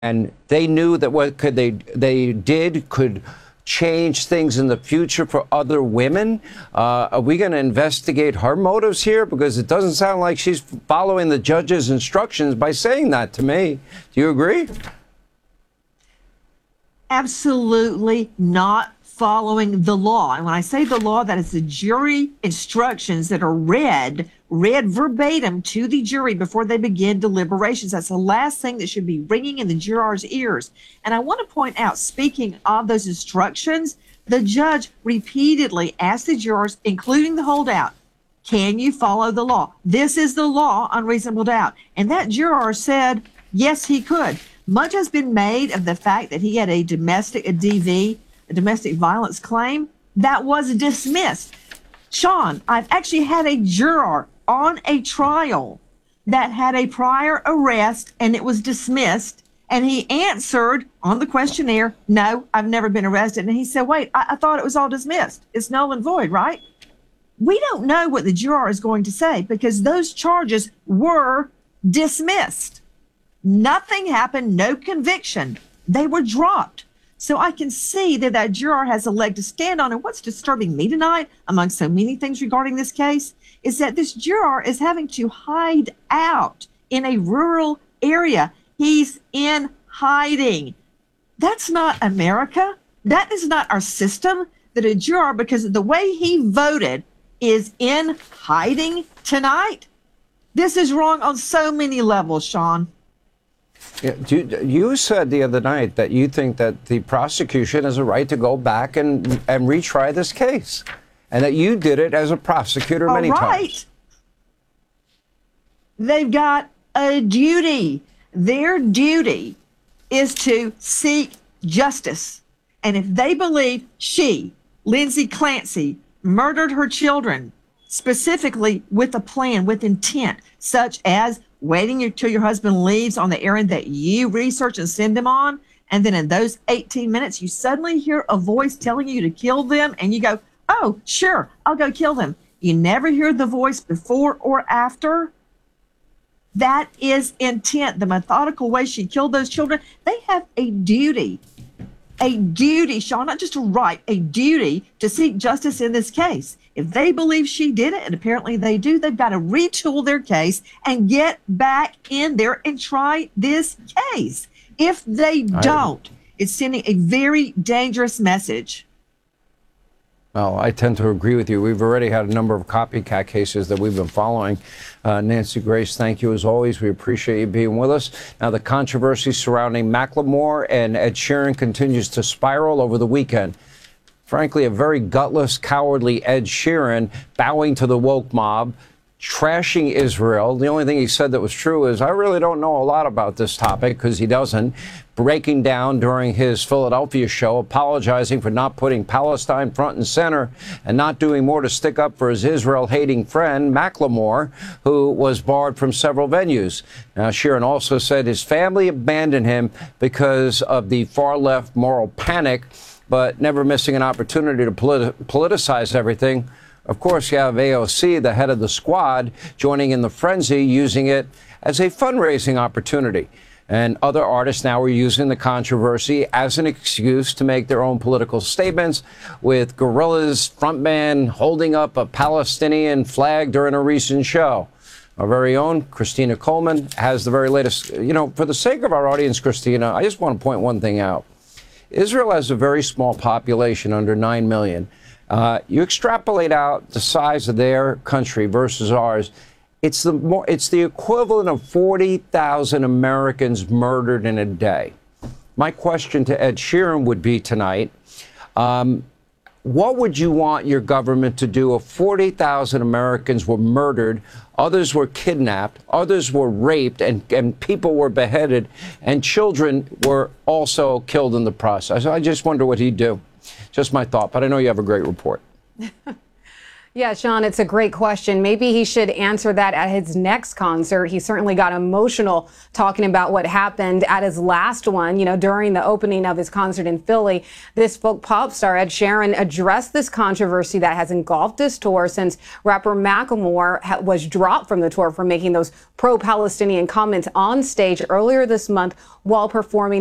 and they knew that what could they did could change things in the future for other women. Are we going to investigate her motives here? Because it doesn't sound like she's following the judge's instructions by saying that to me. Do you agree? Absolutely not following the law. And when I say the law, that is the jury instructions that are read verbatim to the jury before they begin deliberations. That's the last thing that should be ringing in the jurors' ears. And I want to point out, speaking of those instructions, the judge repeatedly asked the jurors, including the holdout, can you follow the law? This is the law on reasonable doubt. And that juror said, yes, he could. Much has been made of the fact that he had a domestic violence claim that was dismissed. Sean, I've actually had a juror on a trial that had a prior arrest and it was dismissed. And he answered on the questionnaire, no, I've never been arrested. And he said, wait, I thought it was all dismissed. It's null and void, right? We don't know what the juror is going to say because those charges were dismissed. Nothing happened, no conviction. They were dropped. So I can see that that juror has a leg to stand on. And what's disturbing me tonight, among so many things regarding this case, is that this juror is having to hide out in a rural area. He's in hiding. That's not America. That is not our system, that a juror, because of the way he voted, is in hiding tonight. This is wrong on so many levels, Sean. Yeah, you said the other night that you think that the prosecution has a right to go back and retry this case, and that you did it as a prosecutor many times. They've got a duty. Their duty is to seek justice. And if they believe she, Lindsay Clancy, murdered her children, specifically with a plan, with intent, such as waiting until your husband leaves on the errand that you research and send him on, and then in those 18 minutes, you suddenly hear a voice telling you to kill them, and you go, oh, sure, I'll go kill them. You never hear the voice before or after. That is intent. The methodical way she killed those children. They have a duty, Sean, not just a right, a duty to seek justice in this case. If they believe she did it, and apparently they do, they've got to retool their case and get back in there and try this case. If they don't, it's sending a very dangerous message. Well, I tend to agree with you. We've already had a number of copycat cases that we've been following. Nancy Grace, thank you as always. We appreciate you being with us. Now, the controversy surrounding Macklemore and Ed Sheeran continues to spiral over the weekend. Frankly, a very gutless, cowardly Ed Sheeran bowing to the woke mob, trashing Israel. The only thing he said that was true is, I really don't know a lot about this topic, because he doesn't. Breaking down during his Philadelphia show, apologizing for not putting Palestine front and center and not doing more to stick up for his Israel-hating friend, Macklemore, who was barred from several venues. Now, Sheeran also said his family abandoned him because of the far-left moral panic, but never missing an opportunity to politicize everything. Of course, you have AOC, the head of the squad, joining in the frenzy, using it as a fundraising opportunity. And other artists now are using the controversy as an excuse to make their own political statements, with Gorillaz frontman holding up a Palestinian flag during a recent show. Our very own Christina Coleman has the very latest. You know, for the sake of our audience, Christina, I just want to point one thing out. Israel has a very small population, under 9 million. You extrapolate out the size of their country versus ours, it's the equivalent of 40,000 Americans murdered in a day. My question to Ed Sheeran would be tonight, what would you want your government to do if 40,000 Americans were murdered, others were kidnapped, others were raped, and people were beheaded, and children were also killed in the process? I just wonder what he'd do. Just my thought, but I know you have a great report. Yeah, Sean, it's a great question. Maybe he should answer that at his next concert. He certainly got emotional talking about what happened at his last one, during the opening of his concert in Philly. This folk pop star, Ed Sheeran, addressed this controversy that has engulfed his tour since rapper Macklemore was dropped from the tour for making those pro-Palestinian comments on stage earlier this month while performing